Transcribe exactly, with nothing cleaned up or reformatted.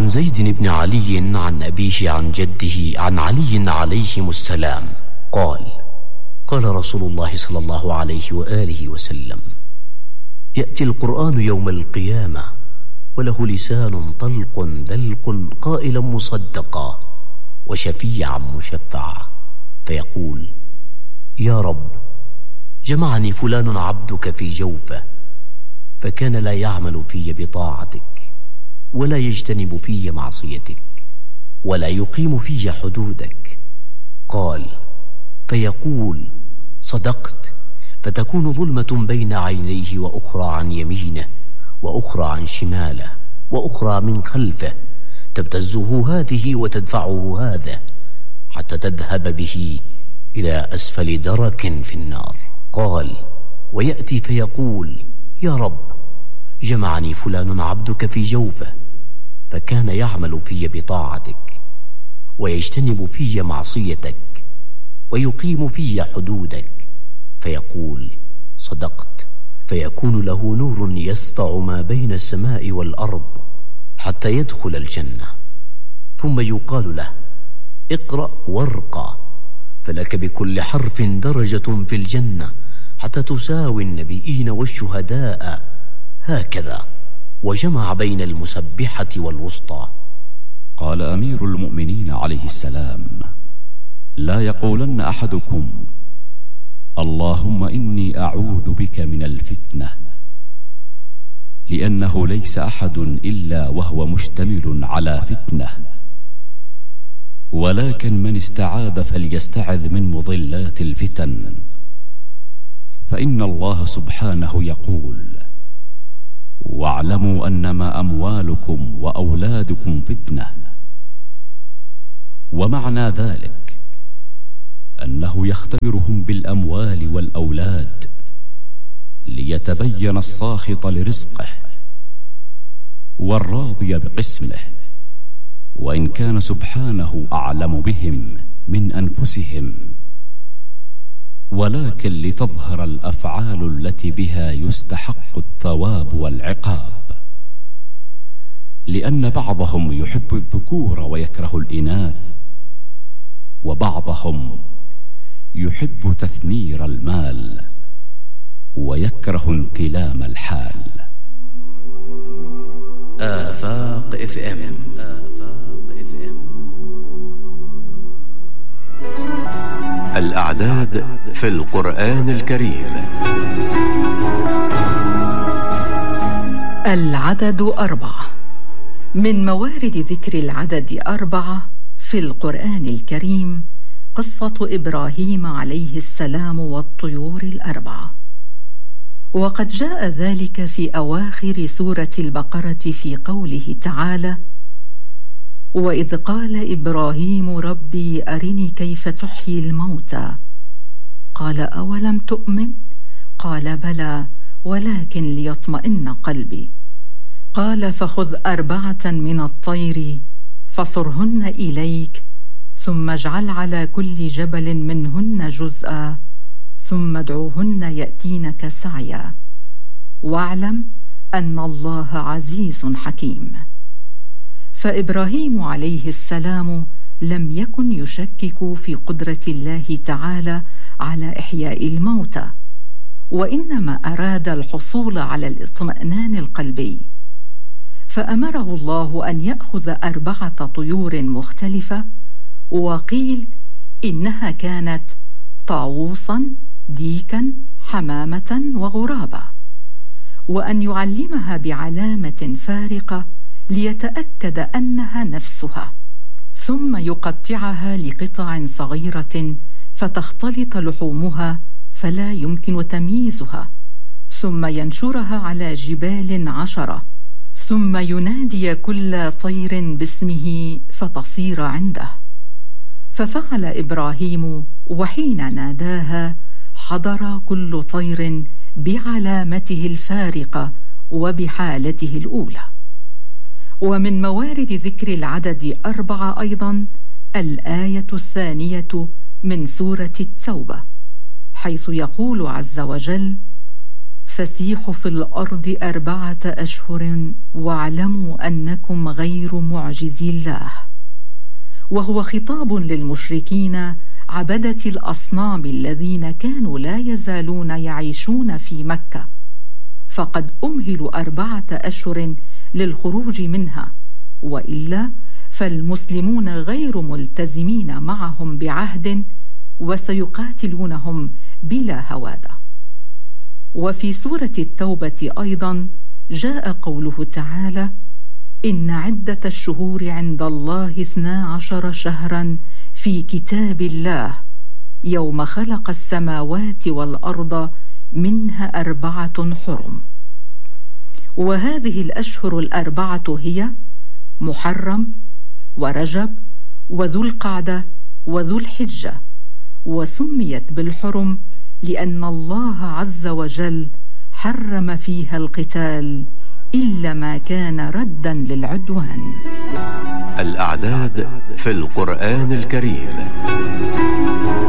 وعن زيد بن علي عن أبيه عن جده عن علي عليهم السلام قال: قال رسول الله صلى الله عليه وآله وسلم: يأتي القرآن يوم القيامة وله لسان طلق دلق قائلا مصدقا وشفيعا مشفعا، فيقول: يا رب، جمعني فلان عبدك في جوفه، فكان لا يعمل في بطاعتك ولا يجتنب في معصيتك ولا يقيم في حدودك. قال: فيقول: صدقت، فتكون ظلمة بين عينيه وأخرى عن يمينه وأخرى عن شماله وأخرى من خلفه، تبتزه هذه وتدفعه هذا حتى تذهب به إلى أسفل درك في النار. قال: ويأتي فيقول: يا رب، جمعني فلان عبدك في جوفه، فكان يعمل في بطاعتك ويجتنب في معصيتك ويقيم في حدودك، فيقول: صدقت، فيكون له نور يسطع ما بين السماء والأرض حتى يدخل الجنة، ثم يقال له: اقرأ وارقى، فلك بكل حرف درجة في الجنة حتى تساوي النبيين والشهداء، هكذا، وجمع بين المسبحة والوسطى. قال أمير المؤمنين عليه السلام: لا يقولن أحدكم: اللهم إني أعوذ بك من الفتنة، لأنه ليس أحد إلا وهو مشتمل على فتنة، ولكن من استعاذ فليستعذ من مضلات الفتن، فإن الله سبحانه يقول: واعلموا أنما أموالكم وأولادكم فتنة. ومعنى ذلك أنه يختبرهم بالأموال والأولاد ليتبين الساخط لرزقه والراضي بقسمه، وإن كان سبحانه أعلم بهم من أنفسهم، ولكن لتظهر الأفعال التي بها يستحق الثواب والعقاب، لأن بعضهم يحب الذكور ويكره الإناث، وبعضهم يحب تثمير المال ويكره انكلام الحال. آفاق اف ام. آفاق اف ام. الأعداد في القرآن الكريم. العدد أربعة. من موارد ذكر العدد أربعة في القرآن الكريم قصة إبراهيم عليه السلام والطيور الأربعة، وقد جاء ذلك في أواخر سورة البقرة في قوله تعالى: وإذ قال إبراهيم ربي أرني كيف تحيي الموتى، قال أولم تؤمن؟ قال بلى ولكن ليطمئن قلبي، قال فخذ أربعة من الطير فصرهن إليك، ثم اجعل على كل جبل منهن جزءا، ثم ادعوهن يأتينك سعيا، واعلم أن الله عزيز حكيم. فإبراهيم عليه السلام لم يكن يشكك في قدرة الله تعالى على إحياء الموتى، وإنما أراد الحصول على الاطمئنان القلبي، فأمره الله أن يأخذ أربعة طيور مختلفة، وقيل إنها كانت طاووسا ديكا حمامة وغرابة، وأن يعلمها بعلامة فارقة ليتأكد أنها نفسها، ثم يقطعها لقطع صغيرة فتختلط لحومها فلا يمكن تمييزها، ثم ينشرها على جبال عشرة، ثم ينادي كل طير باسمه فتصير عنده. ففعل إبراهيم، وحين ناداها حضر كل طير بعلامته الفارقة وبحالته الأولى. ومن موارد ذكر العدد أربعة أيضا الآية الثانية من سورة التوبة، حيث يقول عز وجل: فسيحوا في الأرض أربعة أشهر واعلموا أنكم غير معجزي الله. وهو خطاب للمشركين عبدة الأصنام الذين كانوا لا يزالون يعيشون في مكة، فقد أمهلوا أربعة أشهر للخروج منها، وإلا فالمسلمون غير ملتزمين معهم بعهد وسيقاتلونهم بلا هوادة. وفي سورة التوبة أيضا جاء قوله تعالى: إن عدة الشهور عند الله اثنا عشر شهرا في كتاب الله يوم خلق السماوات والأرض منها أربعة حرم. وهذه الأشهر الأربعة هي محرم ورجب وذو القعدة وذو الحجة، وسميت بالحرم لأن الله عز وجل حرم فيها القتال إلا ما كان ردا للعدوان. الأعداد في القرآن الكريم.